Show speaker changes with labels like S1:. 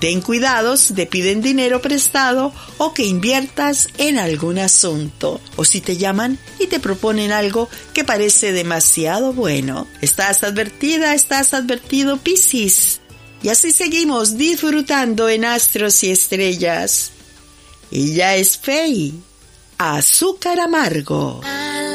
S1: Ten cuidado si te piden dinero prestado o que inviertas en algún asunto, o si te llaman y te proponen algo que parece demasiado bueno. Estás advertida, estás advertido, Piscis. Y así seguimos disfrutando en Astros y Estrellas. Ella es Fey, Azúcar Amargo.